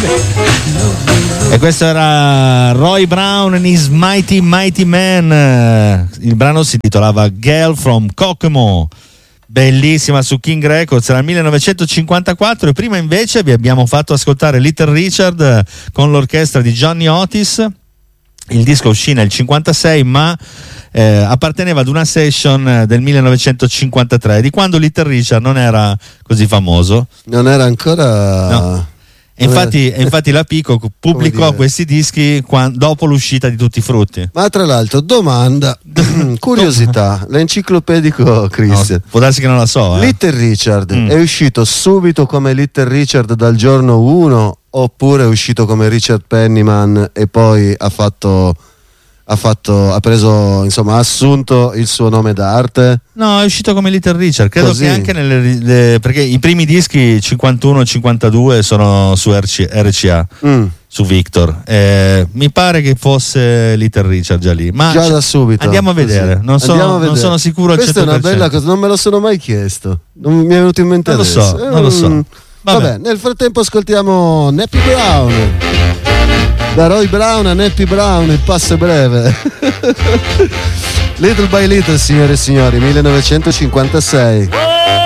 E questo era Roy Brown and His Mighty Mighty Man. Il brano si titolava Girl from Kokomo, bellissima, su King Records, era il 1954. E prima invece vi abbiamo fatto ascoltare Little Richard con l'orchestra di Johnny Otis. Il disco uscì nel 56, ma apparteneva ad una session del 1953, di quando Little Richard non era così famoso. Non era ancora... No. E infatti la Pico pubblicò questi dischi dopo l'uscita di Tutti i Frutti. Ma tra l'altro, domanda, curiosità, l'enciclopedico Christian. No, può darsi che non la so. Little Richard è uscito subito come Little Richard dal giorno 1, oppure è uscito come Richard Penniman e poi ha preso, insomma, ha assunto il suo nome d'arte? No, è uscito come Little Richard. Credo Così. che anche perché i primi dischi 51 e 52 sono su RCA, su Victor. Mi pare che fosse Little Richard già lì. Ma già da subito. Andiamo a vedere. Non sono sicuro al 100%. Questa è una bella cosa, non me lo sono mai chiesto. Non mi è venuto in mente adesso. Non lo so. Vabbè, nel frattempo ascoltiamo Nappy Brown. Da Roy Brown a Nappy Brown, il passo è breve. Little by Little, signore e signori, 1956.